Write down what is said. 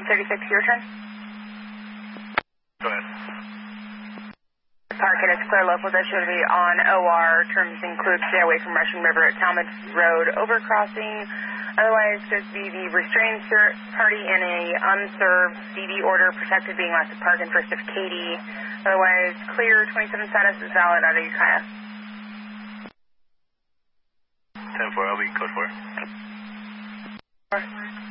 36, your turn. Go ahead. Park it as clear local. That should be on OR. Terms include stay away from Russian River at Talmadge Road overcrossing. Otherwise, says be the restrained party in a unserved DD order protected being left to park in first of Katy. Otherwise, clear 27 status is valid out of Ukiah. 10-4, I'll be code 4.